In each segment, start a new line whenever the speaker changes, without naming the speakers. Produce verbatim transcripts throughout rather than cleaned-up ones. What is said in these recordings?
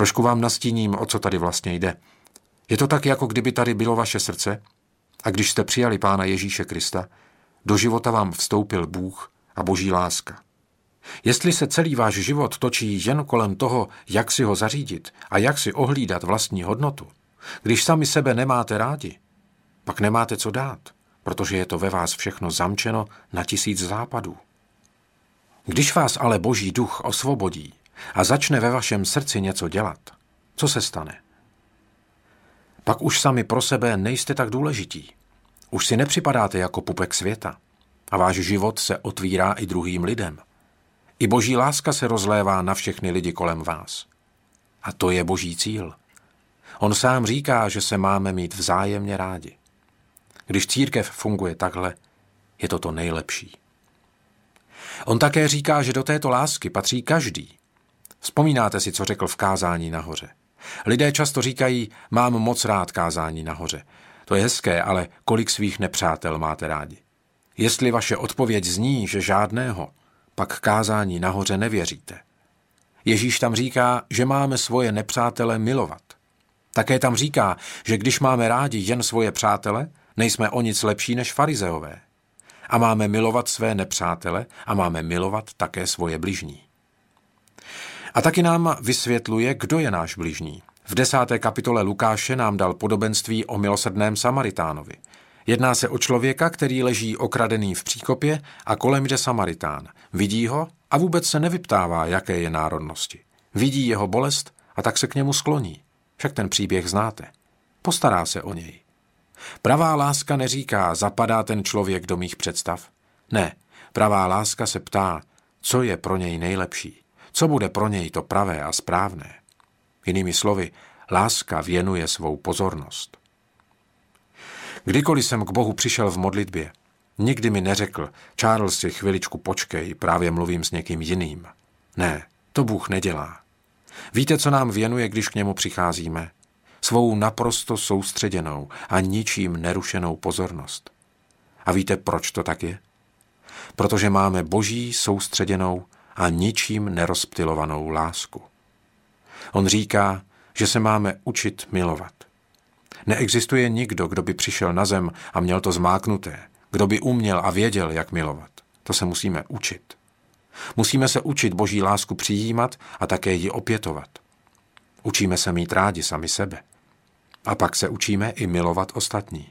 Trošku vám nastíním, o co tady vlastně jde. Je to tak, jako kdyby tady bylo vaše srdce a když jste přijali Pána Ježíše Krista, do života vám vstoupil Bůh a Boží láska. Jestli se celý váš život točí jen kolem toho, jak si ho zařídit a jak si ohlídat vlastní hodnotu, když sami sebe nemáte rádi, pak nemáte co dát, protože je to ve vás všechno zamčeno na tisíc západů. Když vás ale Boží duch osvobodí a začne ve vašem srdci něco dělat, co se stane? Pak už sami pro sebe nejste tak důležití. Už si nepřipadáte jako pupek světa a váš život se otvírá i druhým lidem. I Boží láska se rozlévá na všechny lidi kolem vás. A to je Boží cíl. On sám říká, že se máme mít vzájemně rádi. Když církev funguje takhle, je to to nejlepší. On také říká, že do této lásky patří každý. Vzpomínáte si, co řekl v kázání nahoře. Lidé často říkají, mám moc rád kázání nahoře. To je hezké, ale kolik svých nepřátel máte rádi? Jestli vaše odpověď zní, že žádného, pak kázání nahoře nevěříte. Ježíš tam říká, že máme svoje nepřátele milovat. Také tam říká, že když máme rádi jen svoje přátele, nejsme o nic lepší než farizeové. A máme milovat své nepřátele a máme milovat také svoje bližní. A taky nám vysvětluje, kdo je náš bližní. V desáté kapitole Lukáše nám dal podobenství o milosrdném Samaritánovi. Jedná se o člověka, který leží okradený v příkopě a kolem jde Samaritán. Vidí ho a vůbec se nevyptává, jaké je národnosti. Vidí jeho bolest a tak se k němu skloní. Však ten příběh znáte. Postará se o něj. Pravá láska neříká, zapadá ten člověk do mých představ. Ne, pravá láska se ptá, co je pro něj nejlepší, co bude pro něj to pravé a správné. Jinými slovy, láska věnuje svou pozornost. Kdykoliv jsem k Bohu přišel v modlitbě, nikdy mi neřekl, Charles, si chviličku počkej, právě mluvím s někým jiným. Ne, to Bůh nedělá. Víte, co nám věnuje, když k němu přicházíme? Svou naprosto soustředěnou a ničím nerušenou pozornost. A víte, proč to tak je? Protože máme Boží soustředěnou a ničím nerozptylovanou lásku. On říká, že se máme učit milovat. Neexistuje nikdo, kdo by přišel na zem a měl to zmáknuté, kdo by uměl a věděl, jak milovat. To se musíme učit. Musíme se učit Boží lásku přijímat a také ji opětovat. Učíme se mít rádi sami sebe. A pak se učíme i milovat ostatní.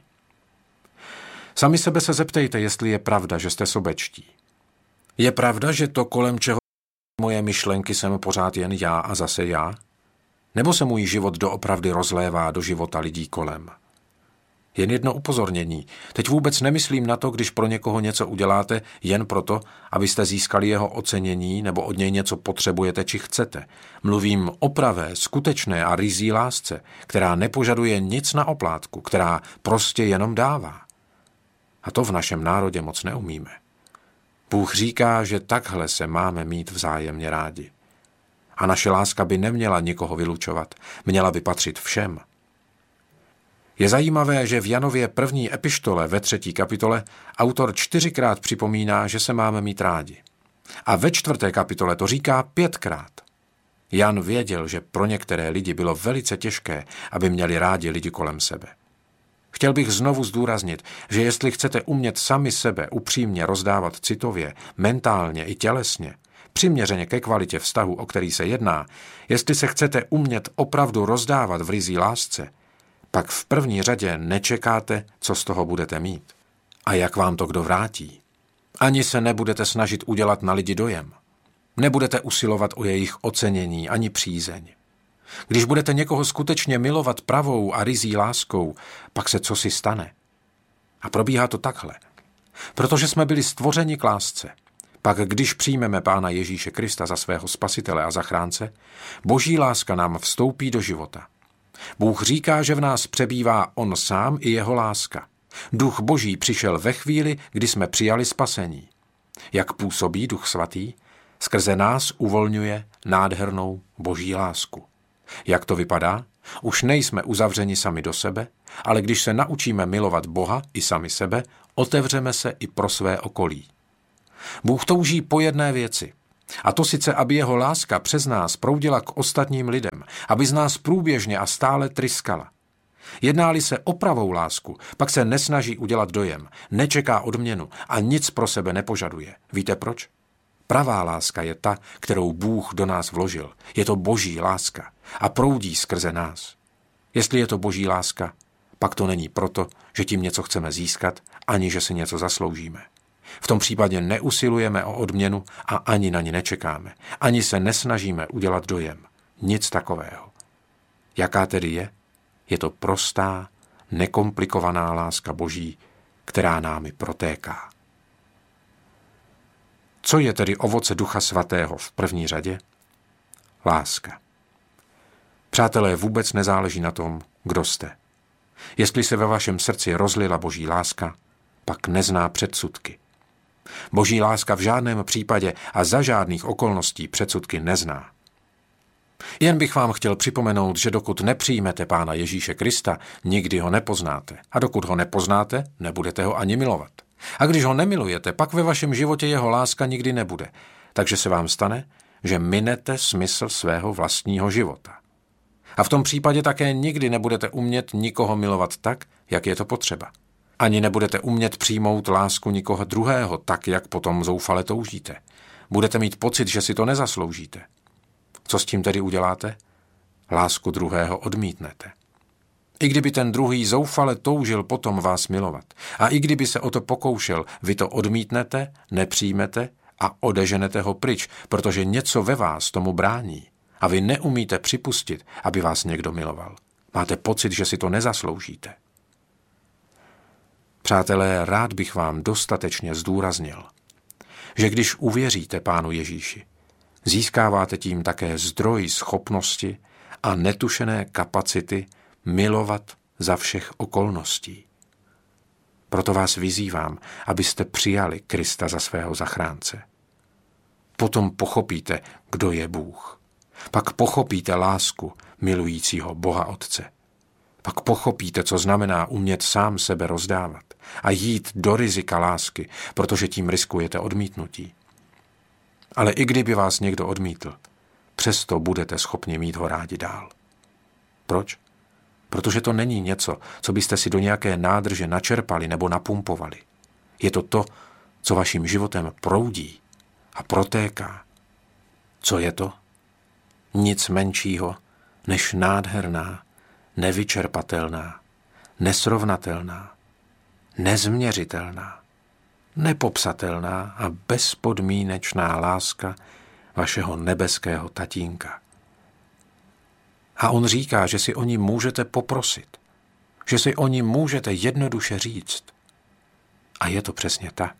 Sami sebe se zeptejte, jestli je pravda, že jste sobečtí. Je pravda, že to, kolem čeho moje myšlenky, jsem pořád jen já a zase já? Nebo se můj život doopravdy rozlévá do života lidí kolem? Jen jedno upozornění. Teď vůbec nemyslím na to, když pro někoho něco uděláte jen proto, abyste získali jeho ocenění nebo od něj něco potřebujete či chcete. Mluvím o pravé, skutečné a ryzí lásce, která nepožaduje nic na oplátku, která prostě jenom dává. A to v našem národě moc neumíme. Bůh říká, že takhle se máme mít vzájemně rádi. A naše láska by neměla nikoho vylučovat, měla by patřit všem. Je zajímavé, že v Janově první epištole ve třetí kapitole autor čtyřikrát připomíná, že se máme mít rádi. A ve čtvrté kapitole to říká pětkrát. Jan věděl, že pro některé lidi bylo velice těžké, aby měli rádi lidi kolem sebe. Chtěl bych znovu zdůraznit, že jestli chcete umět sami sebe upřímně rozdávat citově, mentálně i tělesně, přiměřeně ke kvalitě vztahu, o který se jedná, jestli se chcete umět opravdu rozdávat v ryzí lásce, pak v první řadě nečekáte, co z toho budete mít a jak vám to kdo vrátí. Ani se nebudete snažit udělat na lidi dojem. Nebudete usilovat o jejich ocenění ani přízeň. Když budete někoho skutečně milovat pravou a ryzí láskou, pak se cosi stane. A probíhá to takhle. Protože jsme byli stvořeni k lásce, pak když přijmeme Pána Ježíše Krista za svého spasitele a zachránce, Boží láska nám vstoupí do života. Bůh říká, že v nás přebývá On sám i jeho láska. Duch Boží přišel ve chvíli, kdy jsme přijali spasení. Jak působí Duch Svatý? Skrze nás uvolňuje nádhernou Boží lásku. Jak to vypadá? Už nejsme uzavřeni sami do sebe, ale když se naučíme milovat Boha i sami sebe, otevřeme se i pro své okolí. Bůh touží po jedné věci, A to sice, aby jeho láska přes nás proudila k ostatním lidem, aby z nás průběžně a stále tryskala. Jedná-li se o pravou lásku, pak se nesnaží udělat dojem, nečeká odměnu a nic pro sebe nepožaduje. Víte proč? Pravá láska je ta, kterou Bůh do nás vložil. Je to boží láska a proudí skrze nás. Jestli je to boží láska, pak to není proto, že tím něco chceme získat, ani že si něco zasloužíme. V tom případě neusilujeme o odměnu a ani na ní nečekáme. Ani se nesnažíme udělat dojem. Nic takového. Jaká tedy je? Je to prostá, nekomplikovaná láska Boží, která námi protéká. Co je tedy ovoce Ducha Svatého v první řadě? Láska. Přátelé, vůbec nezáleží na tom, kdo jste. Jestli se ve vašem srdci rozlila Boží láska, pak nezná předsudky. Boží láska v žádném případě a za žádných okolností předsudky nezná. Jen bych vám chtěl připomenout, že dokud nepřijmete Pána Ježíše Krista, nikdy ho nepoznáte. A dokud ho nepoznáte, nebudete ho ani milovat. A když ho nemilujete, pak ve vašem životě jeho láska nikdy nebude. Takže se vám stane, že minete smysl svého vlastního života. A v tom případě také nikdy nebudete umět nikoho milovat tak, jak je to potřeba. Ani nebudete umět přijmout lásku nikoho druhého tak, jak potom zoufale toužíte. Budete mít pocit, že si to nezasloužíte. Co s tím tedy uděláte? Lásku druhého odmítnete. I kdyby ten druhý zoufale toužil potom vás milovat a i kdyby se o to pokoušel, vy to odmítnete, nepřijmete a odeženete ho pryč, protože něco ve vás tomu brání a vy neumíte připustit, aby vás někdo miloval. Máte pocit, že si to nezasloužíte. Přátelé, rád bych vám dostatečně zdůraznil, že když uvěříte Pánu Ježíši, získáváte tím také zdroj schopnosti a netušené kapacity milovat za všech okolností. Proto vás vyzývám, abyste přijali Krista za svého zachránce. Potom pochopíte, kdo je Bůh. Pak pochopíte lásku milujícího Boha Otce. Pak pochopíte, co znamená umět sám sebe rozdávat a jít do rizika lásky, protože tím riskujete odmítnutí. Ale i kdyby vás někdo odmítl, přesto budete schopni mít ho rádi dál. Proč? Protože to není něco, co byste si do nějaké nádrže načerpali nebo napumpovali. Je to to, co vaším životem proudí a protéká. Co je to? Nic menšího než nádherná, nevyčerpatelná, nesrovnatelná, nezměřitelná, nepopsatelná a bezpodmínečná láska vašeho nebeského tatínka. A on říká, že si o ní můžete poprosit, že si o ní můžete jednoduše říct. A je to přesně tak.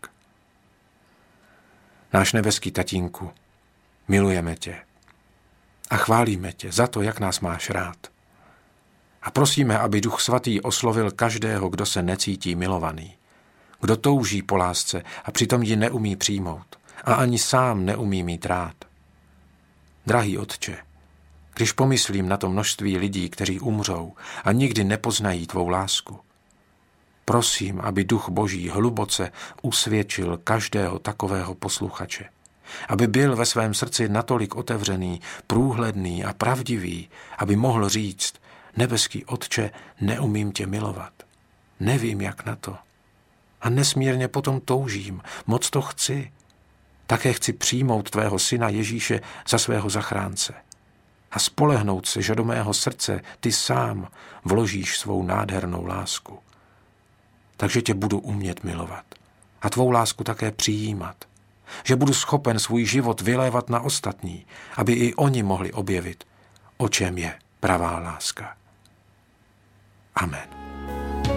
Náš nebeský tatínku, milujeme tě a chválíme tě za to, jak nás máš rád. A prosíme, aby Duch Svatý oslovil každého, kdo se necítí milovaný, kdo touží po lásce a přitom ji neumí přijmout a ani sám neumí mít rád. Drahý Otče, když pomyslím na to množství lidí, kteří umřou a nikdy nepoznají tvou lásku, prosím, aby Duch Boží hluboce usvědčil každého takového posluchače, aby byl ve svém srdci natolik otevřený, průhledný a pravdivý, aby mohl říct: nebeský Otče, neumím tě milovat, nevím, jak na to. A nesmírně potom toužím, moc to chci. Také chci přijmout tvého syna Ježíše za svého zachránce a spolehnout se, že do mého srdce ty sám vložíš svou nádhernou lásku. Takže tě budu umět milovat a tvou lásku také přijímat. Že budu schopen svůj život vylévat na ostatní, aby i oni mohli objevit, o čem je pravá láska. Amen.